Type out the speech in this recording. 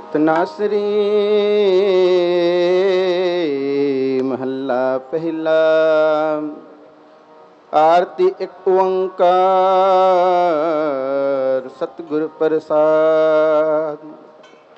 ਤਨਾਸਰੀ ਮਹੱਲਾ ਪਹਿਲਾ। ਆਰਤੀ ਇੱਕ ਓੰਕਾਰ ਸਤਿਗੁਰ ਪ੍ਰਸਾਦ।